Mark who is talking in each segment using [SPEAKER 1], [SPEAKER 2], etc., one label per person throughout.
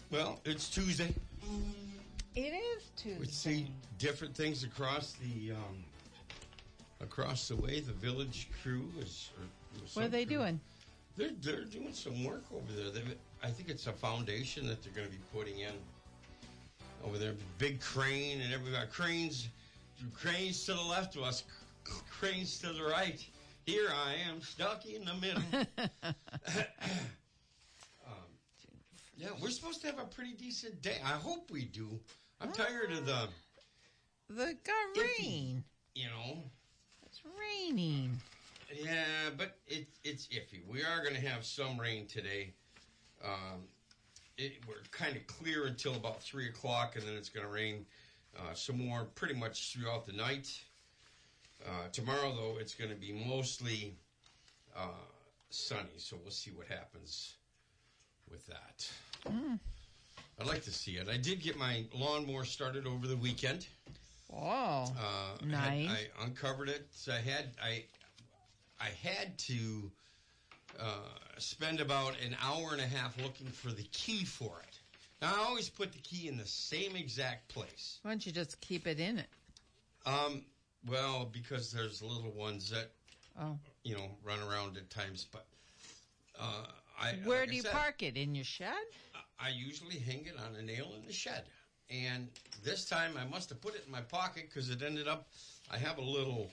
[SPEAKER 1] Well, it's Tuesday.
[SPEAKER 2] It is Tuesday.
[SPEAKER 1] We see different things across the way. The village crew is.
[SPEAKER 2] What are they doing?
[SPEAKER 1] They're doing some work over there. I think it's a foundation that they're going to be putting in over there. Big crane and everybody. Cranes to the left of us. Cranes to the right. Here I am, stuck in the middle. Yeah, we're supposed to have a pretty decent day. I hope we do. I'm tired of the
[SPEAKER 2] rain.
[SPEAKER 1] You know,
[SPEAKER 2] it's raining.
[SPEAKER 1] Yeah, but it's iffy. We are going to have some rain today. We're kind of clear until about 3 o'clock, and then it's going to rain some more pretty much throughout the night. Tomorrow, though, it's going to be mostly sunny, so we'll see what happens with that. I'd like to see it. I did get my lawnmower started over the weekend.
[SPEAKER 2] Oh, nice.
[SPEAKER 1] I uncovered it. So I had to spend about an hour and a half looking for the key for it. Now, I always put the key in the same exact place.
[SPEAKER 2] Why don't you just keep it in it?
[SPEAKER 1] Well, because there's little ones that, run around at times. But
[SPEAKER 2] where do you park it? In your shed?
[SPEAKER 1] I usually hang it on a nail in the shed. And this time I must have put it in my pocket because it ended up, I have a little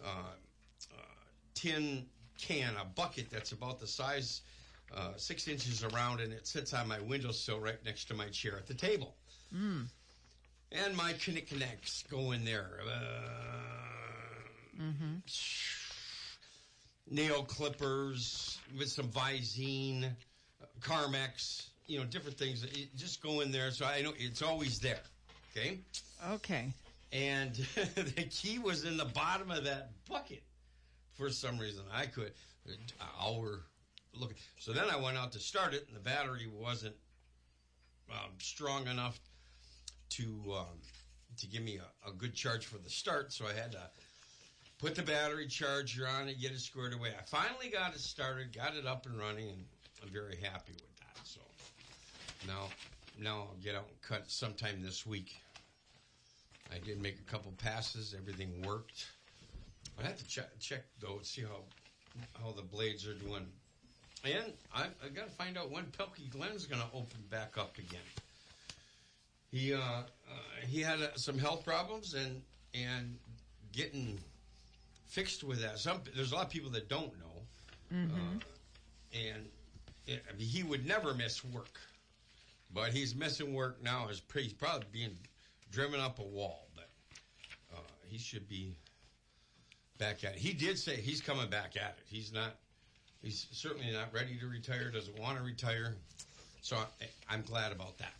[SPEAKER 1] tin can, a bucket that's about the size 6 inches around, and it sits on my windowsill right next to my chair at the table. And my connects go in there. Nail clippers with some Visine, Carmex, different things. Just go in there, so I know it's always there. Okay?
[SPEAKER 2] Okay.
[SPEAKER 1] And the key was in the bottom of that bucket. For some reason, I could. Hour looking. So then I went out to start it, and the battery wasn't strong enough to give me a good charge for the start. So I had to put the battery charger on and get it squared away. I finally got it started, got it up and running, and I'm very happy with that. So now I'll get out and cut sometime this week. I did make a couple passes. Everything worked. I have to check though, see how the blades are doing. And I got to find out when Pelkey Glen's going to open back up again. He had some health problems and getting fixed with that. There's a lot of people that don't know. He would never miss work, but he's missing work now. He's probably being driven up a wall, but he should be back at it. He did say he's coming back at it. He's certainly not ready to retire, doesn't want to retire. So I'm glad about that.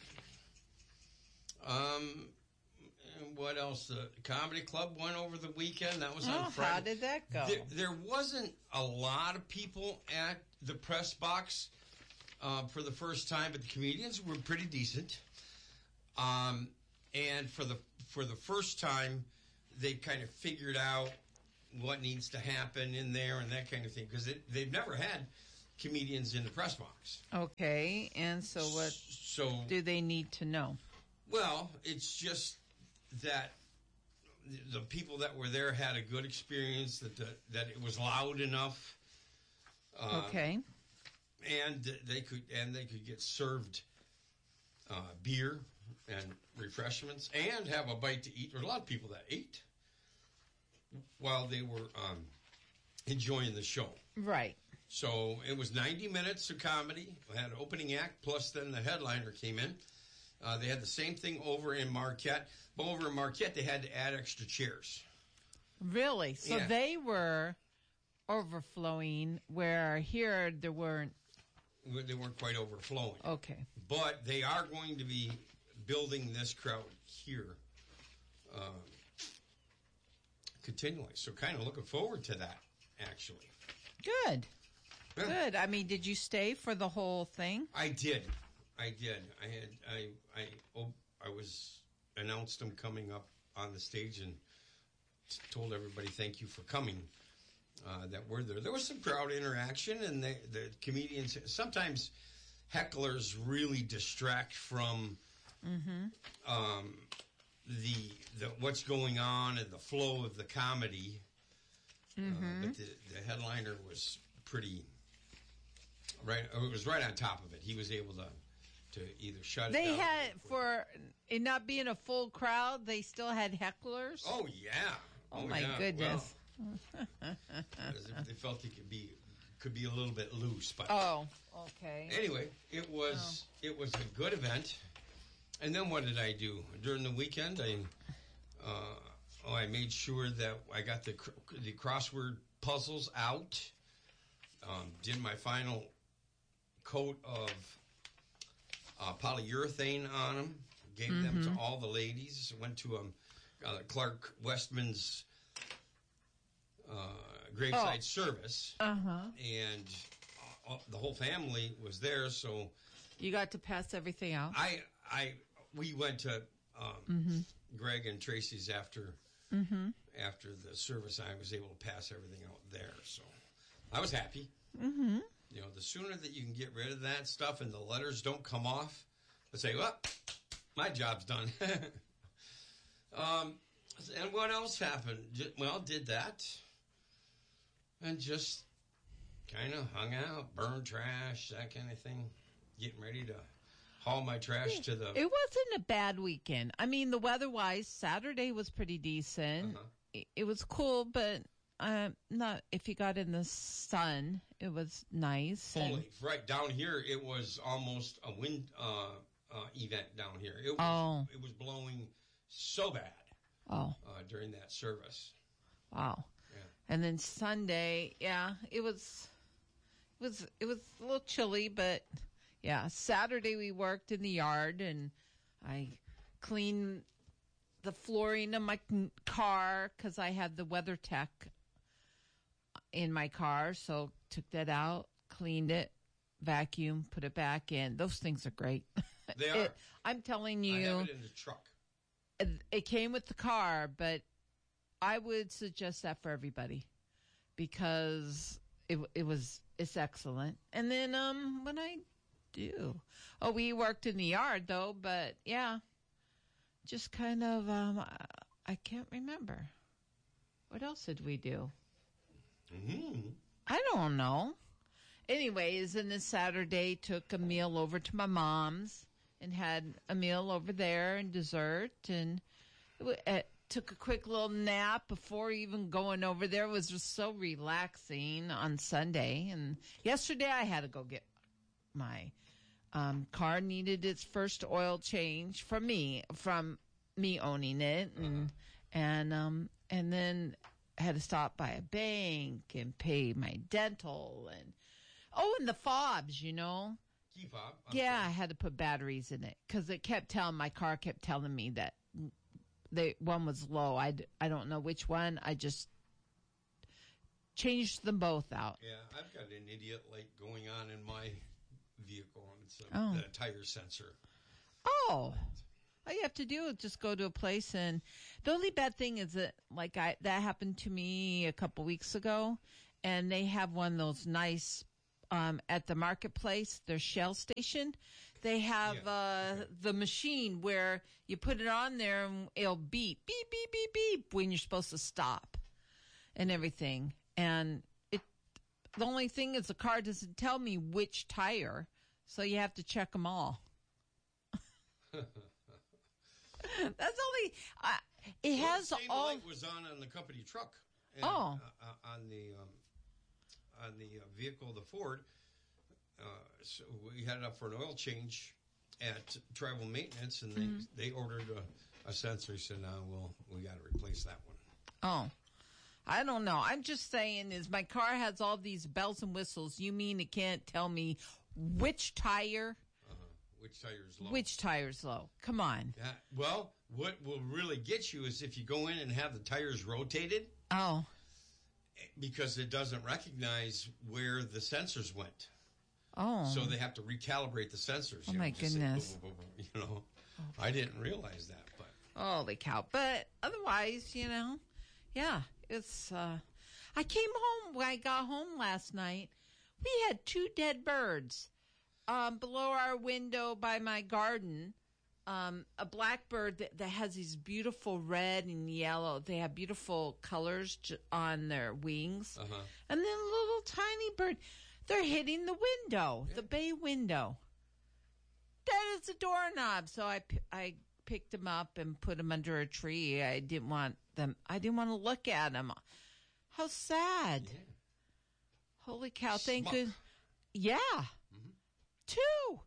[SPEAKER 1] What else? The comedy club went over the weekend. That was on Friday.
[SPEAKER 2] How did that go?
[SPEAKER 1] There wasn't a lot of people at the press box for the first time, but the comedians were pretty decent. And for the first time, they kind of figured out what needs to happen in there and that kind of thing, because they've never had comedians in the press box.
[SPEAKER 2] Okay, and so what do they need to know?
[SPEAKER 1] Well, it's just that the people that were there had a good experience, that it was loud enough.
[SPEAKER 2] Okay.
[SPEAKER 1] And they could get served beer and refreshments and have a bite to eat. There were a lot of people that ate while they were enjoying the show. Right. So it was 90 minutes of comedy. We had an opening act, plus then the headliner came in. They had the same thing over in Marquette. But over in Marquette, they had to add extra chairs.
[SPEAKER 2] Really? So they were overflowing, where here they weren't
[SPEAKER 1] quite overflowing.
[SPEAKER 2] Okay.
[SPEAKER 1] But they are going to be building this crowd here continually. So kind of looking forward to that, actually.
[SPEAKER 2] Good. Yeah. Good. I mean, did you stay for the whole thing?
[SPEAKER 1] I did. I was announced them coming up on the stage and told everybody thank you for coming that were there. There was some crowd interaction, and the comedians, sometimes hecklers really distract from the what's going on and the flow of the comedy. But the headliner was pretty right. It was right on top of it. He was able to either shut it down.
[SPEAKER 2] They had, for it not being a full crowd, they still had hecklers.
[SPEAKER 1] Oh yeah.
[SPEAKER 2] Oh my goodness.
[SPEAKER 1] Well, they felt it could be a little bit loose, but
[SPEAKER 2] okay.
[SPEAKER 1] Anyway, it was a good event. And then what did I do during the weekend? I made sure that I got the crossword puzzles out. Did my final coat of polyurethane on them. Gave them to all the ladies. Went to Clark Westman's graveside service, and the whole family was there. So
[SPEAKER 2] you got to pass everything out.
[SPEAKER 1] We went to Greg and Tracy's after the service. I was able to pass everything out there, so I was happy. You know, the sooner that you can get rid of that stuff and the letters don't come off, I say, well, my job's done. And what else happened? Well, did that. And just kind of hung out, burned trash, that kind of thing. Getting ready to haul my trash to the...
[SPEAKER 2] It wasn't a bad weekend. I mean, the weather-wise, Saturday was pretty decent. It was cool, but not if you got in the sun. It was nice.
[SPEAKER 1] Right down here, it was almost a wind event down here. It was blowing so bad during that service.
[SPEAKER 2] Wow.
[SPEAKER 1] Yeah.
[SPEAKER 2] And then Sunday, it was a little chilly, but yeah, Saturday we worked in the yard and I cleaned the flooring of my car because I had the WeatherTech in my car, so took that out, cleaned it, vacuum, put it back in. Those things are great.
[SPEAKER 1] They are.
[SPEAKER 2] I'm telling you.
[SPEAKER 1] I have it in the truck.
[SPEAKER 2] It came with the car, but I would suggest that for everybody because it's excellent. And then when I do, we worked in the yard though, but yeah, just kind of I can't remember. What else did we do? I don't know. Anyways, and this Saturday took a meal over to my mom's and had a meal over there and dessert, and took a quick little nap before even going over there. It was just so relaxing on Sunday. And yesterday I had to go get my car needed its first oil change from me owning it, and then had to stop by a bank and pay my dental and the fobs, you know.
[SPEAKER 1] Key fob.
[SPEAKER 2] I had to put batteries in it because my car kept telling me that one was low. I don't know which one. I just changed them both out.
[SPEAKER 1] Yeah, I've got an idiot light going on in my vehicle, and it's a tire sensor.
[SPEAKER 2] Oh. All you have to do is just go to a place, and the only bad thing is that, that happened to me a couple weeks ago, and they have one of those nice, at the marketplace, their Shell station. They have the machine where you put it on there and it'll beep, beep, beep, beep, beep when you're supposed to stop and everything. And the only thing is the car doesn't tell me which tire, so you have to check them all. That's only it has
[SPEAKER 1] the same
[SPEAKER 2] all.
[SPEAKER 1] Light was on the company truck. And,
[SPEAKER 2] on
[SPEAKER 1] the vehicle, the Ford. So we had it up for an oil change at Tribal Maintenance, and they ordered a sensor. Said, "No, we got to replace that one."
[SPEAKER 2] Oh, I don't know. I'm just saying, is my car has all these bells and whistles. You mean it can't tell me which tire?
[SPEAKER 1] Which tire's low?
[SPEAKER 2] Which tire's low? Come on.
[SPEAKER 1] Yeah. Well, what will really get you is if you go in and have the tires rotated.
[SPEAKER 2] Oh.
[SPEAKER 1] Because it doesn't recognize where the sensors went.
[SPEAKER 2] Oh.
[SPEAKER 1] So they have to recalibrate the sensors.
[SPEAKER 2] Oh, my goodness.
[SPEAKER 1] Say, I didn't realize that. But
[SPEAKER 2] holy cow. But otherwise, yeah, it's, I came home, when I got home last night, we had 2 dead birds. below our window by my garden, a blackbird that has these beautiful red and yellow. They have beautiful colors on their wings.
[SPEAKER 1] Uh-huh.
[SPEAKER 2] And then a little tiny bird, they're hitting the window, the bay window. That is a doorknob. So I picked them up and put them under a tree. I didn't want to look at them. How sad.
[SPEAKER 1] Yeah.
[SPEAKER 2] Holy cow. Thank
[SPEAKER 1] Smuck.
[SPEAKER 2] you. Yeah.
[SPEAKER 1] Mm-hmm.
[SPEAKER 2] 2.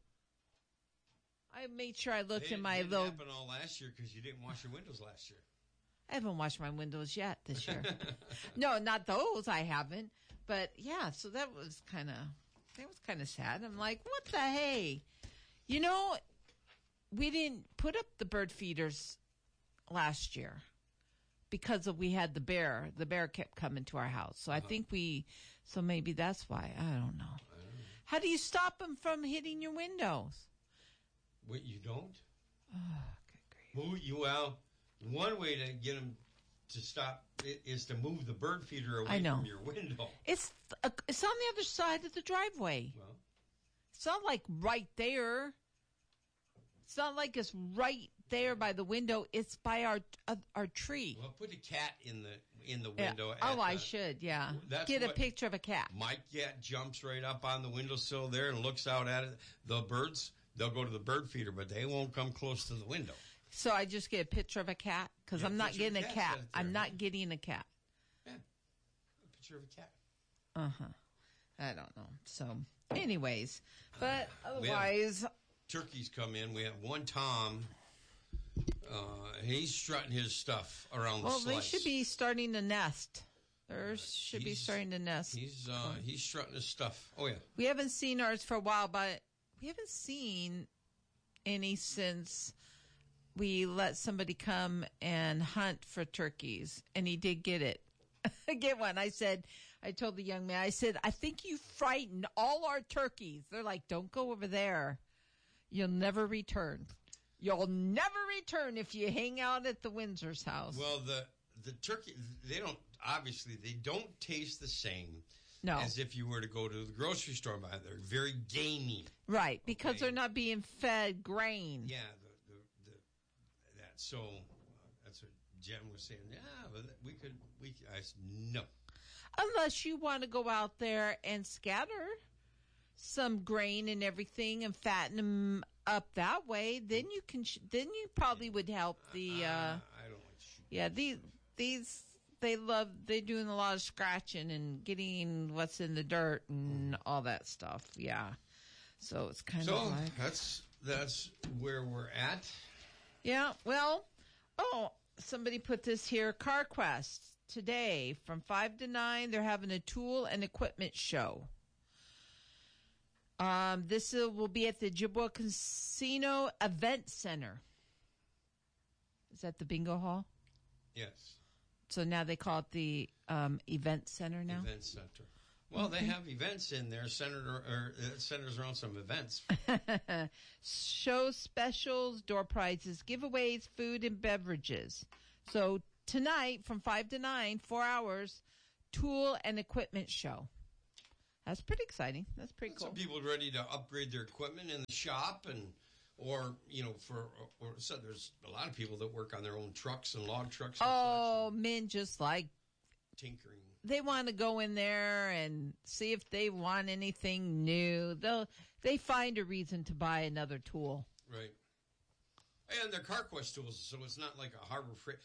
[SPEAKER 2] I made sure I looked in my
[SPEAKER 1] It
[SPEAKER 2] little.
[SPEAKER 1] happened all last year because you didn't wash your windows last year.
[SPEAKER 2] I haven't washed my windows yet this year. No, not those. I haven't. But yeah, so that was kind of sad. I'm like, what the hey? You know, we didn't put up the bird feeders last year because we had the bear. The bear kept coming to our house. So I think so maybe that's why. I don't know. How do you stop them from hitting your windows?
[SPEAKER 1] Wait, you don't?
[SPEAKER 2] Oh, good grief.
[SPEAKER 1] Well, one way to get them to stop is to move the bird feeder away
[SPEAKER 2] I know.
[SPEAKER 1] from your window.
[SPEAKER 2] It's on the other side of the driveway.
[SPEAKER 1] Well,
[SPEAKER 2] It's not like right there. It's not like it's right there by the window. It's by our tree.
[SPEAKER 1] well, put a cat in the window.
[SPEAKER 2] Yeah. Oh, I should. Yeah.
[SPEAKER 1] That's
[SPEAKER 2] Get a
[SPEAKER 1] what-
[SPEAKER 2] picture of a cat.
[SPEAKER 1] My cat jumps right up on the windowsill there and looks out at it. The birds, they'll go to the bird feeder, but they won't come close to the window.
[SPEAKER 2] So I just get a picture of a cat because
[SPEAKER 1] Yeah,
[SPEAKER 2] I'm not
[SPEAKER 1] picture of
[SPEAKER 2] getting
[SPEAKER 1] a
[SPEAKER 2] a
[SPEAKER 1] cat,
[SPEAKER 2] cat.
[SPEAKER 1] set it there.
[SPEAKER 2] I'm not getting a cat.
[SPEAKER 1] Yeah, a picture of a cat.
[SPEAKER 2] I don't know. So, anyways, but otherwise,
[SPEAKER 1] Turkeys come in. We have one Tom. He's strutting his stuff around the
[SPEAKER 2] well,
[SPEAKER 1] slice.
[SPEAKER 2] they should be starting to nest. Should be starting to nest.
[SPEAKER 1] He's strutting his stuff. Oh yeah.
[SPEAKER 2] We haven't seen ours for a while, but we haven't seen any since we let somebody come and hunt for turkeys, and he did get it. Get one. I told the young man, I said, I think you frightened all our turkeys. They're like, don't go over there. You'll never return. You'll never return if you hang out at the Windsor's house.
[SPEAKER 1] Well, the turkey, they don't taste the same
[SPEAKER 2] No.
[SPEAKER 1] as if you were to go to the grocery store and buy them. They're very gamey.
[SPEAKER 2] Right, because
[SPEAKER 1] Okay.
[SPEAKER 2] they're not being fed grain.
[SPEAKER 1] Yeah, so that's what Jen was saying. Yeah, but I said, no.
[SPEAKER 2] Unless you want to go out there and scatter some grain and everything and fatten them up that way, then you can. Then you probably would help the.
[SPEAKER 1] I don't like shoot.
[SPEAKER 2] Yeah, these they're doing a lot of scratching and getting what's in the dirt and all that stuff. Yeah, so it's kind
[SPEAKER 1] So
[SPEAKER 2] of like
[SPEAKER 1] that's where we're at.
[SPEAKER 2] yeah. Well, somebody put this here. CarQuest today from 5 to 9. They're having a tool and equipment show. This will be at the Ojibwa Casino Event Center. Is that the bingo hall?
[SPEAKER 1] Yes,
[SPEAKER 2] So now they call it the event center now?
[SPEAKER 1] event center. Well, they have events in there. Centers around some events.
[SPEAKER 2] Show specials, door prizes, giveaways, food, and beverages. So tonight from 5 to 9, 4 hours, tool and equipment show. That's pretty exciting. That's pretty cool.
[SPEAKER 1] Some people ready to upgrade their equipment in the shop, or so there's a lot of people that work on their own trucks and log trucks. And
[SPEAKER 2] Oh, men just like,
[SPEAKER 1] tinkering.
[SPEAKER 2] they want to go in there and see if they want anything new. They find a reason to buy another tool.
[SPEAKER 1] Right. And they're CarQuest tools, so it's not like a Harbor Freight.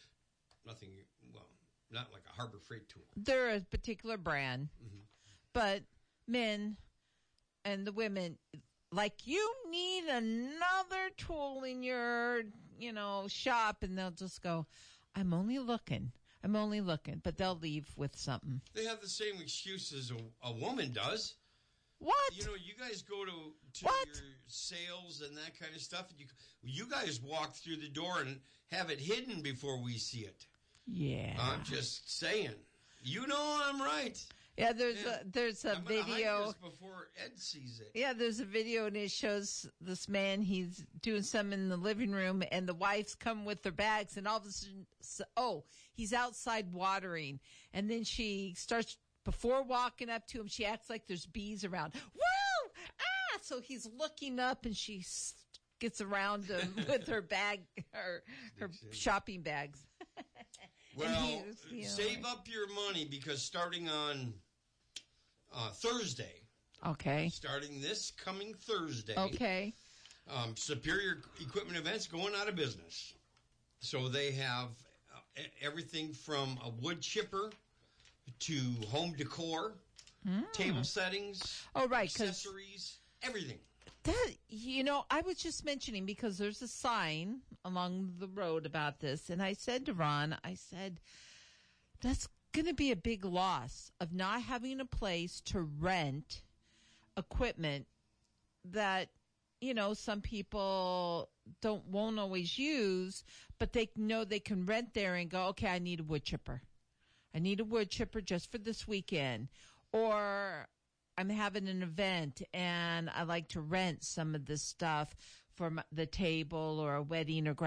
[SPEAKER 1] Not like a Harbor Freight tool.
[SPEAKER 2] They're a particular brand, but men and the women, like, you need another tool in your, shop, and they'll just go, I'm only looking, but they'll leave with something.
[SPEAKER 1] They have the same excuses a woman does.
[SPEAKER 2] What?
[SPEAKER 1] You guys go to
[SPEAKER 2] What?
[SPEAKER 1] your sales and that kind of stuff. And you guys walk through the door and have it hidden before we see it.
[SPEAKER 2] Yeah.
[SPEAKER 1] I'm just saying. I'm right.
[SPEAKER 2] Yeah, there's a
[SPEAKER 1] I'm gonna hide
[SPEAKER 2] video.
[SPEAKER 1] this before Ed sees it.
[SPEAKER 2] Yeah, there's a video, and it shows this man. He's doing some in the living room, and the wife's come with their bags, and all of a sudden, he's outside watering, and then she starts, before walking up to him, she acts like there's bees around. Woo! so he's looking up, and she gets around him with her bag, her shopping bags.
[SPEAKER 1] Well, save up your money because starting on Thursday.
[SPEAKER 2] Okay.
[SPEAKER 1] Starting this coming Thursday.
[SPEAKER 2] Okay.
[SPEAKER 1] Superior Equipment Events going out of business. So they have everything from a wood chipper to home decor, table settings, accessories, everything.
[SPEAKER 2] I was just mentioning because there's a sign along the road about this, and I said to Ron, that's going to be a big loss of not having a place to rent equipment that, some people won't always use, but they know they can rent there and go, okay, I need a wood chipper. I need a wood chipper just for this weekend. Or I'm having an event and I like to rent some of this stuff for the table or a wedding or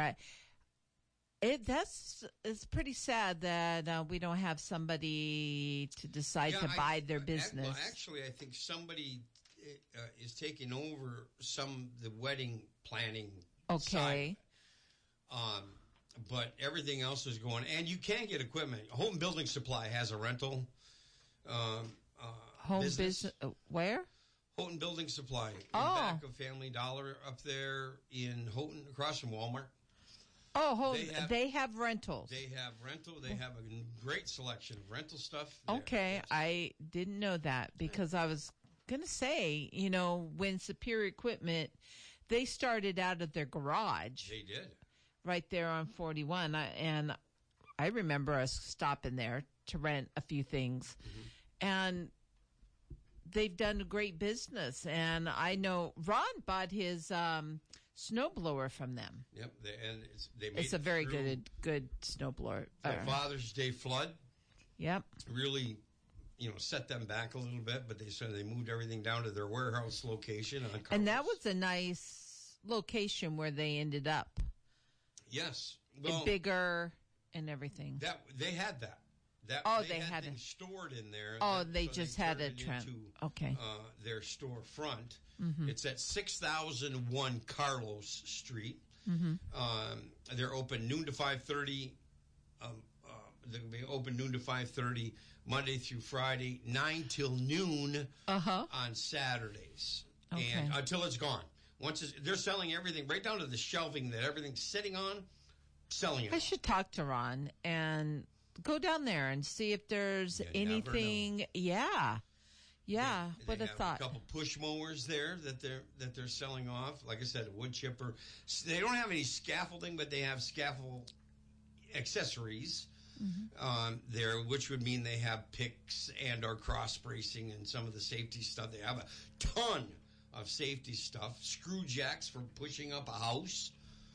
[SPEAKER 2] it's pretty sad that we don't have somebody to decide to buy their business.
[SPEAKER 1] Actually, I think somebody is taking over the wedding planning side. But everything else is going, and you can get equipment. Home Building Supply has a rental
[SPEAKER 2] home business. Where?
[SPEAKER 1] Houghton Building Supply. In the back of Family Dollar up there in Houghton, across from Walmart.
[SPEAKER 2] Oh, they have rentals.
[SPEAKER 1] They have rental. They have a great selection of rental stuff
[SPEAKER 2] there. Okay, yes. I didn't know that because I was going to say, when Superior Equipment, they started out of their garage.
[SPEAKER 1] They did.
[SPEAKER 2] Right there on 41. And I remember us stopping there to rent a few things. Mm-hmm. And they've done a great business. And I know Ron bought his snowblower from them.
[SPEAKER 1] Yep.
[SPEAKER 2] It's a very good snowblower.
[SPEAKER 1] The Father's Day flood.
[SPEAKER 2] Yep.
[SPEAKER 1] Really, set them back a little bit, but they moved everything down to their warehouse location.
[SPEAKER 2] And that was a nice location where they ended up.
[SPEAKER 1] Yes.
[SPEAKER 2] Well, bigger and everything.
[SPEAKER 1] They had that. They had things stored in there.
[SPEAKER 2] They just had a trend. Okay.
[SPEAKER 1] Their store front.
[SPEAKER 2] Mm-hmm.
[SPEAKER 1] It's at 6001 Carlos Street.
[SPEAKER 2] Mm-hmm.
[SPEAKER 1] They're open noon to 5:30. They'll be open noon to 5:30 Monday through Friday, 9 till noon on Saturdays, and until it's gone. They're selling everything right down to the shelving that everything's sitting on. Selling it.
[SPEAKER 2] I should talk to Ron and go down there and see if there's anything. Yeah. What a thought.
[SPEAKER 1] A couple push mowers there that they're selling off. Like I said, a wood chipper. They don't have any scaffolding, but they have scaffold accessories there, which would mean they have picks and or cross bracing and some of the safety stuff. They have a ton of safety stuff, screw jacks for pushing up a house,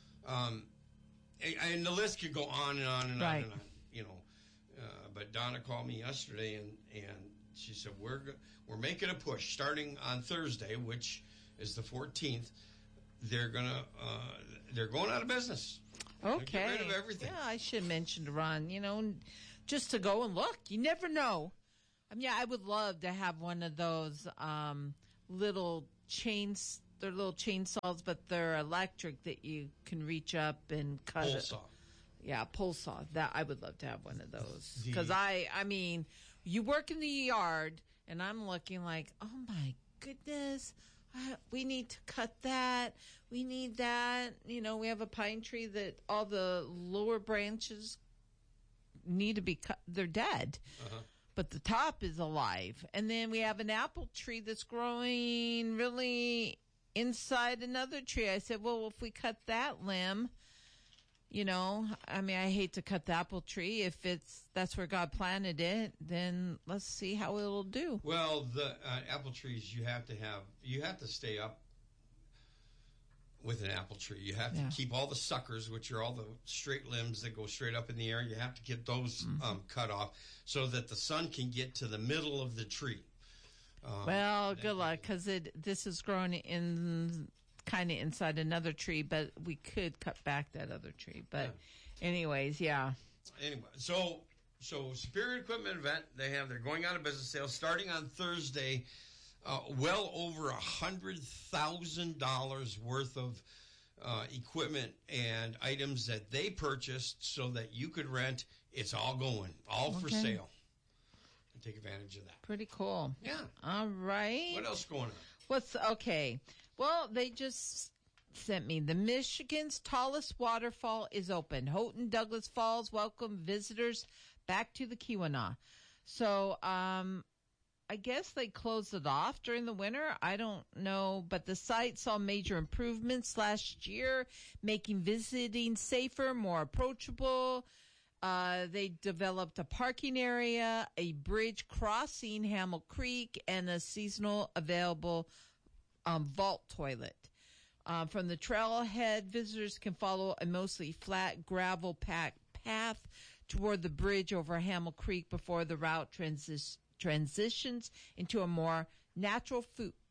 [SPEAKER 1] and the list could go on and on and on and on. But Donna called me yesterday and she said we're making a push starting on Thursday, which is the 14th. They're going out of business.
[SPEAKER 2] Okay.
[SPEAKER 1] Get rid of everything.
[SPEAKER 2] Yeah, I should mention to Ron, just to go and look. You never know. I mean, I would love to have one of those little chains. They're little chainsaws, but they're electric that you can reach up and cut.
[SPEAKER 1] Pole saw.
[SPEAKER 2] Yeah, pole saw. That I would love to have one of those because I mean, you work in the yard, and I'm looking like, oh my goodness, we need to cut that. We need that. We have a pine tree that all the lower branches need to be cut. They're dead. But the top is alive. And then we have an apple tree that's growing really inside another tree. I said, well, if we cut that limb, I hate to cut the apple tree. If that's where God planted it, then let's see how it'll do.
[SPEAKER 1] Well, the apple trees, you have to stay up with an apple tree. You have to keep all the suckers, which are all the straight limbs that go straight up in the air. You have to get those cut off so that the sun can get to the middle of the tree.
[SPEAKER 2] Well, good luck, because this is growing in kind of inside another tree, but we could cut back that other tree. But anyways,
[SPEAKER 1] Anyway, so Superior Equipment Event, they're going out of business sales starting on Thursday. well over $100,000 worth of equipment and items that they purchased so that you could rent. It's all going, all for sale. And take advantage of that.
[SPEAKER 2] Pretty cool.
[SPEAKER 1] Yeah.
[SPEAKER 2] All right.
[SPEAKER 1] What else going on?
[SPEAKER 2] Okay. Well, they just sent me the Michigan's tallest waterfall is open. Houghton Douglas Falls welcome visitors back to the Keweenaw. So, I guess they closed it off during the winter. I don't know, but the site saw major improvements last year, making visiting safer, more approachable. They developed a parking area, a bridge crossing Hamel Creek, and a seasonal available vault toilet. From the trailhead, visitors can follow a mostly flat gravel path toward the bridge over Hamel Creek before the route transitions into a more natural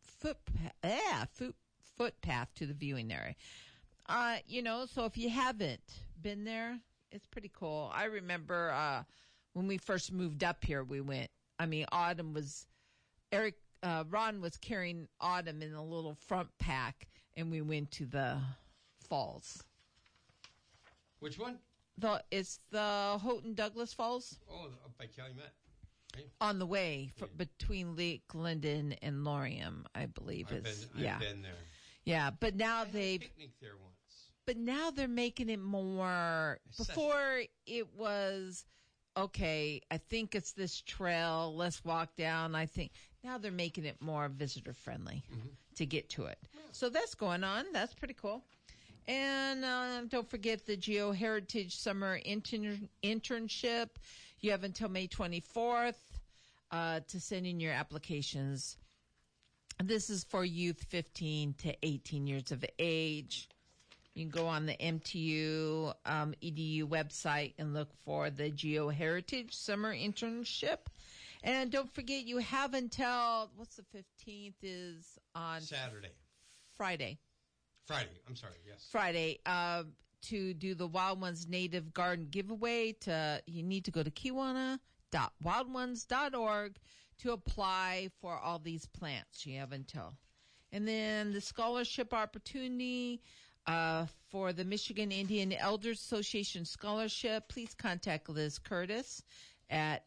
[SPEAKER 2] footpath to the viewing area. So if you haven't been there, it's pretty cool. I remember when we first moved up here, we went. I mean, Ron was carrying Autumn in a little front pack, and we went to the falls.
[SPEAKER 1] Which one?
[SPEAKER 2] It's the Houghton Douglas Falls.
[SPEAKER 1] Oh, up by Calumet. Right?
[SPEAKER 2] On the way between Lake Linden and Lorium, I believe.
[SPEAKER 1] I've been there.
[SPEAKER 2] Yeah, but now
[SPEAKER 1] I had a picnic there once.
[SPEAKER 2] But now they're making it more. Before it was, okay, I think it's this trail. Let's walk down. I think now they're making it more visitor friendly to get to it. Yeah. So that's going on. That's pretty cool. And don't forget the GeoHeritage Summer Internship. You have until May 24th to send in your applications. This is for youth 15 to 18 years of age. You can go on the MTU EDU website and look for the GeoHeritage Summer Internship. And don't forget, you have until, what's the 15th is on?
[SPEAKER 1] Saturday.
[SPEAKER 2] Friday,
[SPEAKER 1] I'm sorry, yes.
[SPEAKER 2] Friday, to do the Wild Ones Native Garden giveaway. You need to go to Keweenaw.wildones.org to apply for all these plants. You have until. And then the scholarship opportunity for the Michigan Indian Elders Association Scholarship. Please contact Liz Curtis at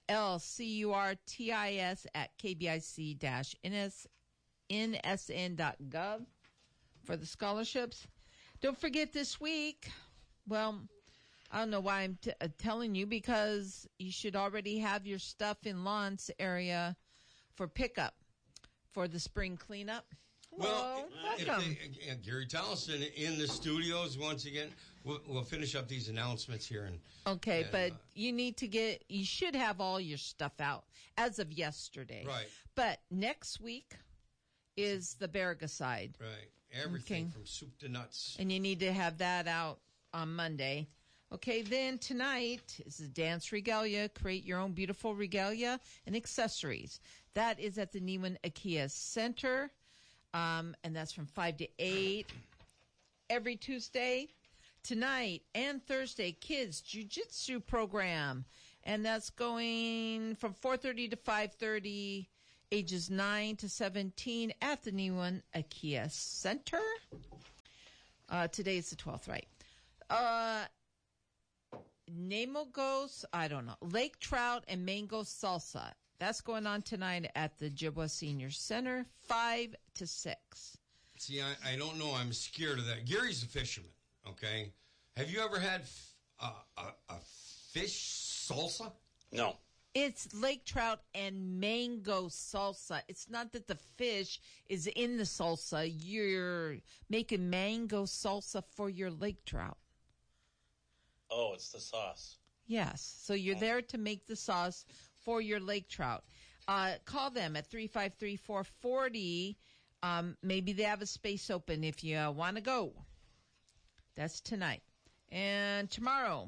[SPEAKER 2] lcurt@kbic-nsn.gov for the scholarships. Don't forget this week, well, I don't know why I'm telling you, because you should already have your stuff in Lawrence area for pickup for the spring cleanup.
[SPEAKER 1] Well,
[SPEAKER 2] welcome.
[SPEAKER 1] Gary Tallison in the studios once again. We'll finish up these announcements here.
[SPEAKER 2] But you should have all your stuff out as of yesterday.
[SPEAKER 1] Right.
[SPEAKER 2] But next week is the Barricade.
[SPEAKER 1] Right. Everything from soup to nuts.
[SPEAKER 2] And you need to have that out on Monday. Okay, then tonight is the Dance Regalia. Create your own beautiful regalia and accessories. That is at the Newman IKEA Center. And that's from 5 to 8 every Tuesday. Tonight and Thursday, Kids Jiu-Jitsu program. And that's going from 4:30 to 5:30. Ages 9 to 17 at the Newman IKEA Center. Today is the 12th, right? Namogos, I don't know. Lake Trout and Mango Salsa. That's going on tonight at the Ojibwa Senior Center, 5 to 6.
[SPEAKER 1] See, I don't know. I'm scared of that. Gary's a fisherman, okay? Have you ever had a fish salsa?
[SPEAKER 3] No.
[SPEAKER 2] It's lake trout and mango salsa. It's not that the fish is in the salsa. You're making mango salsa for your lake trout.
[SPEAKER 3] Oh, it's the sauce.
[SPEAKER 2] Yes. So you're there to make the sauce for your lake trout. Call them at 353-440. Maybe they have a space open if you want to go. That's tonight. And tomorrow,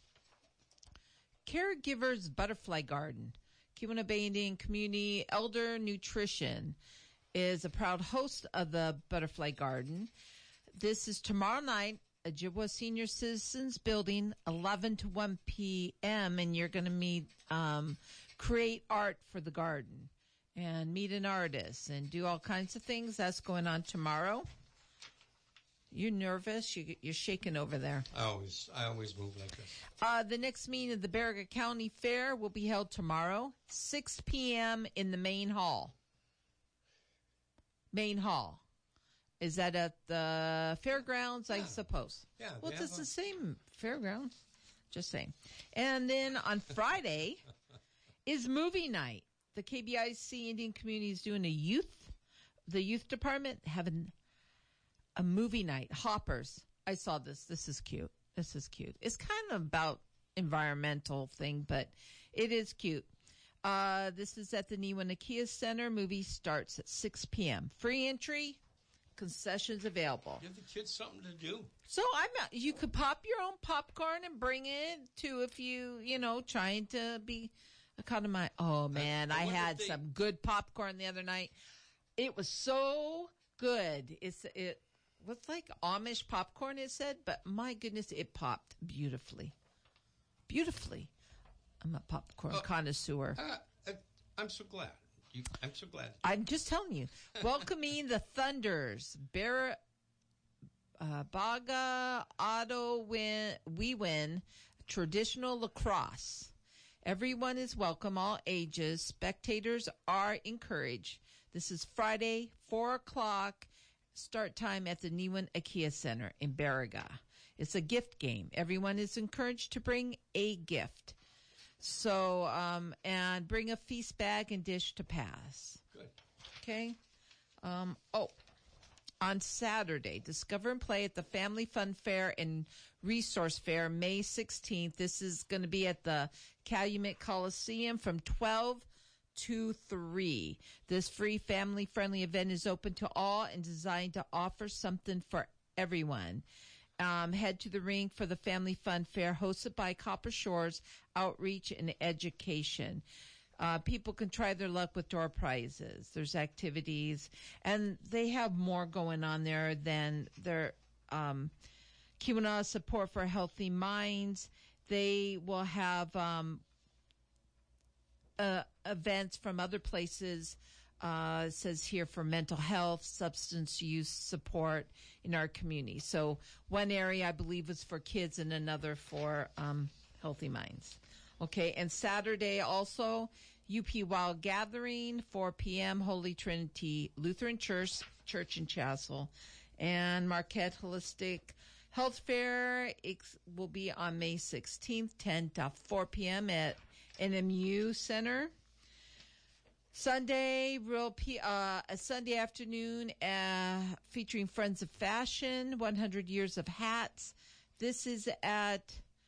[SPEAKER 2] Caregivers Butterfly Garden. Keweenaw Bay Indian Community Elder Nutrition is a proud host of the Butterfly Garden. This is tomorrow night, Ojibwa Senior Citizens Building, 11 to 1 p.m., and you're going to create art for the garden. and meet an artist and do all kinds of things. That's going on tomorrow. You're nervous? You're shaking over there.
[SPEAKER 1] I always move like this.
[SPEAKER 2] The next meeting of the Baraga County Fair will be held tomorrow, 6 p.m. in the main hall. Main hall. Is that at the fairgrounds, I suppose?
[SPEAKER 1] Yeah.
[SPEAKER 2] Well, it's the same fairgrounds. Just saying. And then on Friday is movie night. The KBIC Indian community is doing the youth department having a movie night. Hoppers. I saw this. This is cute. It's kind of about environmental thing, but it is cute. This is at the Niwanakia Center. Movie starts at 6 p.m. Free entry, concessions available.
[SPEAKER 1] Give the kids something to do.
[SPEAKER 2] So you could pop your own popcorn and bring it to if trying to be economize. Oh man, I had some good popcorn the other night. It was so good. It was like Amish popcorn, it said, but my goodness, it popped beautifully. Beautifully. I'm a popcorn connoisseur.
[SPEAKER 1] I'm so glad. I'm so glad.
[SPEAKER 2] I'm just telling you. Welcoming the Thunders. Baga Auto We Win traditional lacrosse. Everyone is welcome, all ages. Spectators are encouraged. This is Friday, 4 o'clock, start time at the Niwan Akia Center in Baraga. It's a gift game. Everyone is encouraged to bring a gift. So, and bring a feast bag and dish to pass.
[SPEAKER 1] Good.
[SPEAKER 2] Okay. On Saturday, Discover and Play at the Family Fun Fair and Resource Fair, May 16th. This is going to be at the Calumet Coliseum from 12 to 3. This free family-friendly event is open to all and designed to offer something for everyone. Head to the rink for the Family Fun Fair hosted by Copper Shores Outreach and Education. People can try their luck with door prizes. There's activities, and they have more going on there than their Keweenaw Support for Healthy Minds. They will have events from other places. It says here for mental health, substance use support in our community. So one area I believe was for kids and another for Healthy Minds. Okay, and Saturday also, UP Wild Gathering, 4 p.m., Holy Trinity Lutheran Church in Chassel. And Marquette Holistic Health Fair will be on May 16th, 10 to 4 p.m. at NMU Center. Sunday, a Sunday afternoon featuring Friends of Fashion, 100 Years of Hats. This is at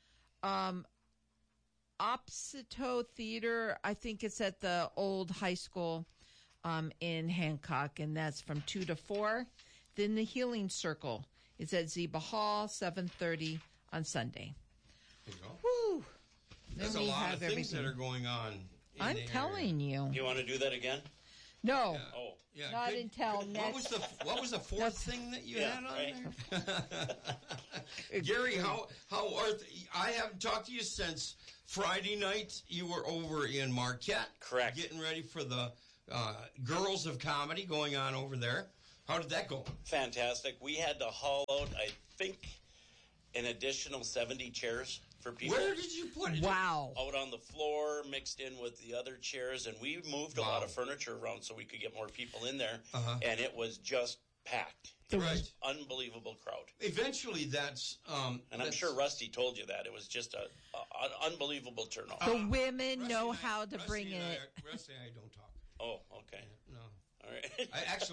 [SPEAKER 2] Opsito Theater. I think it's at the old high school in Hancock, and that's from 2 to 4. Then the Healing Circle is at Zeba Hall, 7:30 on Sunday.
[SPEAKER 1] There you go.
[SPEAKER 2] Woo!
[SPEAKER 1] There's a lot of things that are going on.
[SPEAKER 2] I'm telling you.
[SPEAKER 3] You want to do that again?
[SPEAKER 2] No.
[SPEAKER 1] Yeah.
[SPEAKER 3] Oh.
[SPEAKER 1] Yeah,
[SPEAKER 2] Not until next.
[SPEAKER 1] What was the fourth thing that you had on
[SPEAKER 3] right.
[SPEAKER 1] there? Gary, how are I haven't talked to you since Friday night. You were over in Marquette.
[SPEAKER 3] Correct.
[SPEAKER 1] Getting ready for the Girls of Comedy going on over there. How did that go?
[SPEAKER 3] Fantastic. We had to haul out, I think, an additional 70 chairs for people.
[SPEAKER 1] Where did you put it?
[SPEAKER 2] Wow.
[SPEAKER 3] Out on the floor, mixed in with the other chairs, and we moved a lot of furniture around so we could get more people in there, and it was just packed. It was unbelievable crowd.
[SPEAKER 1] Eventually, that's...
[SPEAKER 3] and I'm sure Rusty told you that. It was just an unbelievable turnout.
[SPEAKER 2] The women
[SPEAKER 1] Rusty
[SPEAKER 2] know
[SPEAKER 1] and
[SPEAKER 2] how to bring it.
[SPEAKER 1] Rusty and I don't talk.
[SPEAKER 3] Oh, okay.
[SPEAKER 1] No.
[SPEAKER 3] All right.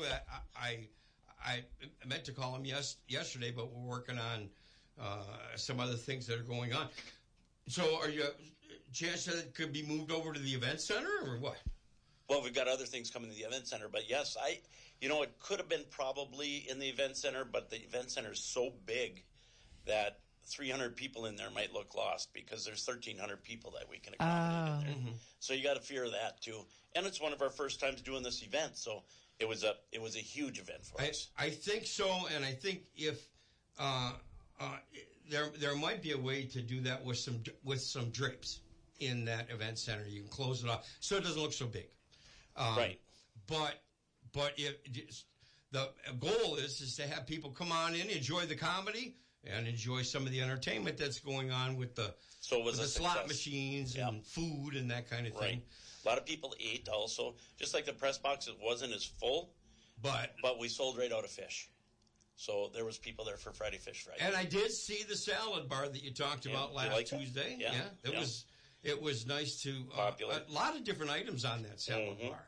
[SPEAKER 1] I meant to call him yesterday, but we're working on some other things that are going on. So are you chance that it could be moved over to the event center or what?
[SPEAKER 3] Well, we've got other things coming to the event center, but yes, it could have been probably in the event center, but the event center is so big that 300 people in there might look lost because there's 1,300 people that we can accommodate in there. Mm-hmm. So you got to fear that too. And it's one of our first times doing this event, so it was a huge event for us.
[SPEAKER 1] I think so, and I think if there might be a way to do that with some drapes in that event center. You can close it off so it doesn't look so big.
[SPEAKER 3] Right.
[SPEAKER 1] but the goal is to have people come on in, enjoy the comedy, and enjoy some of the entertainment that's going on with the slot machines and food and that kind of thing.
[SPEAKER 3] A lot of people ate also. Just like the press box, it wasn't as full, but we sold right out of fish. So there was people there for Friday Fish Friday.
[SPEAKER 1] And I did see the salad bar that you talked about last Tuesday.
[SPEAKER 3] Yeah.
[SPEAKER 1] It was nice to
[SPEAKER 3] popular.
[SPEAKER 1] A lot of different items on that salad bar.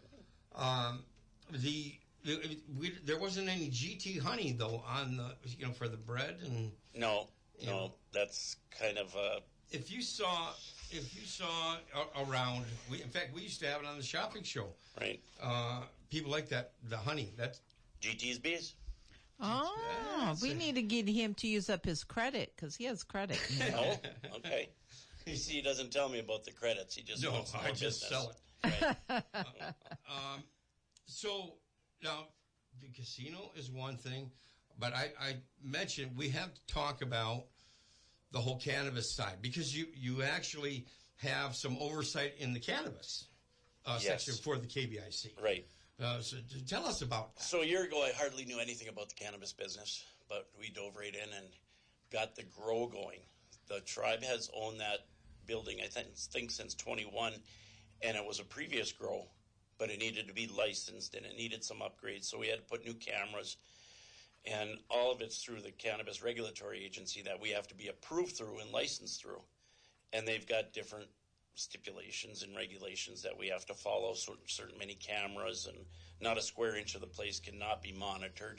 [SPEAKER 1] There wasn't any GT honey though on the for the bread and
[SPEAKER 3] no, that's kind of
[SPEAKER 1] if you saw around, in fact we used to have it on the shopping show.
[SPEAKER 3] Right.
[SPEAKER 1] People like the honey. That's
[SPEAKER 3] GT's Bees.
[SPEAKER 2] Oh, we need to get him to use up his credit because he has credit.
[SPEAKER 3] Oh, okay. You see, he doesn't tell me about the credits. He just wants more business.
[SPEAKER 1] Sell it.
[SPEAKER 3] Right.
[SPEAKER 1] So now the casino is one thing, but I mentioned we have to talk about the whole cannabis side because you actually have some oversight in the cannabis section for the KBIC.
[SPEAKER 3] Right.
[SPEAKER 1] So tell us about that.
[SPEAKER 3] So a year ago, I hardly knew anything about the cannabis business, but we dove right in and got the grow going. The tribe has owned that building, I think since 21, and it was a previous grow, but it needed to be licensed and it needed some upgrades, so we had to put new cameras, and all of it's through the Cannabis Regulatory Agency that we have to be approved through and licensed through, and they've got different stipulations and regulations that we have to follow, certain many cameras, and not a square inch of the place cannot be monitored,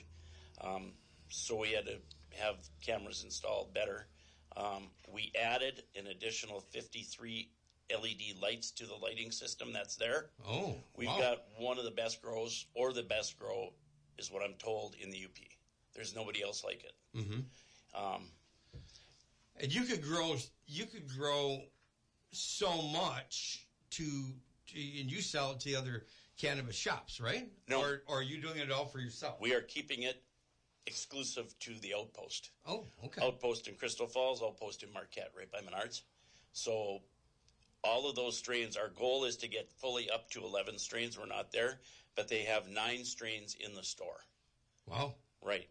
[SPEAKER 3] so we had to have cameras installed better. We added an additional 53 LED lights to the lighting system that's there.
[SPEAKER 1] Oh,
[SPEAKER 3] We've got one of the best grows, or the best grow, is what I'm told, in the UP. There's nobody else like it.
[SPEAKER 1] Mm-hmm. And you could grow so much and you sell it to the other cannabis shops, right?
[SPEAKER 3] No.
[SPEAKER 1] Or are you doing it all for yourself?
[SPEAKER 3] We are keeping it exclusive to the Outpost.
[SPEAKER 1] Oh, okay.
[SPEAKER 3] Outpost in Crystal Falls, Outpost in Marquette, right by Menards. So all of those strains, our goal is to get fully up to 11 strains. We're not there, but they have 9 strains in the store.
[SPEAKER 1] Wow.
[SPEAKER 3] Right.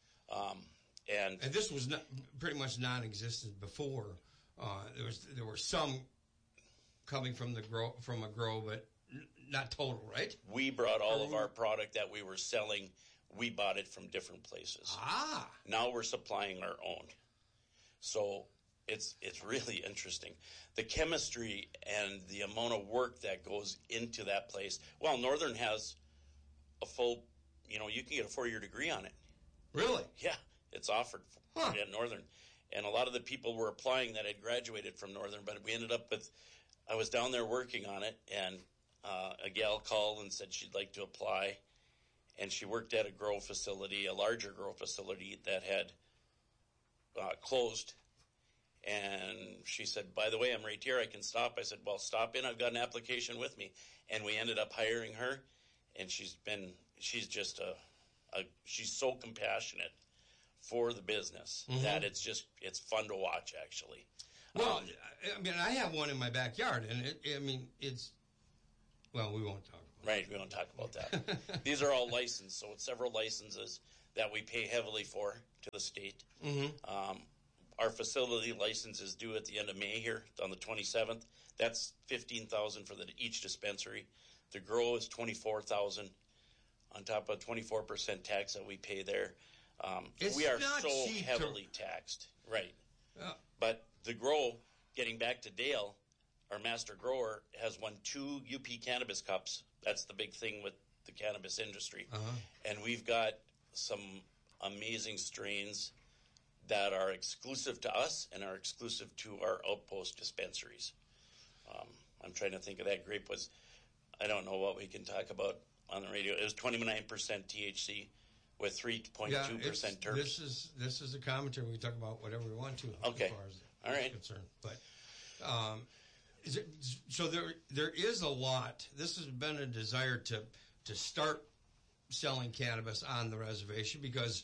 [SPEAKER 3] And
[SPEAKER 1] this was pretty much non-existent before. There were some coming from a grow, but not total, right?
[SPEAKER 3] We brought all of our product that we were selling. We bought it from different places. Now we're supplying our own. So it's really interesting. The chemistry and the amount of work that goes into that place. Well, Northern has a full, you can get a 4-year degree on it.
[SPEAKER 1] Really?
[SPEAKER 3] Yeah, it's offered at Northern. And a lot of the people were applying that had graduated from Northern, but we ended up I was down there working on it, and a gal called and said she'd like to apply. And she worked at a larger grow facility that had closed. And she said, by the way, I'm right here. I can stop. I said, well, stop in. I've got an application with me. And we ended up hiring her. And she's just she's so compassionate for the business that it's fun to watch, actually.
[SPEAKER 1] Well, I have one in my backyard, and we won't talk about it.
[SPEAKER 3] Right, we won't talk about that. These are all licensed, so it's several licenses that we pay heavily for to the state. Mm-hmm. Our facility license is due at the end of May here, on the 27th. That's $15,000 for each dispensary. The grow is $24,000 on top of 24% tax that we pay there. We are so heavily taxed, right? But the grow, getting back to Dale, our master grower, has won 2 UP Cannabis Cups. That's the big thing with the cannabis industry. And we've got some amazing strains that are exclusive to us and are exclusive to our Outpost dispensaries. I'm trying to think of that grape I don't know what we can talk about on the radio. It was 29% THC with 3.2% terps.
[SPEAKER 1] This is a commentary. We can talk about whatever we want to.
[SPEAKER 3] Okay.
[SPEAKER 1] As far as
[SPEAKER 3] all right.
[SPEAKER 1] Concerned. But so there is a lot. This has been a desire to start selling cannabis on the reservation because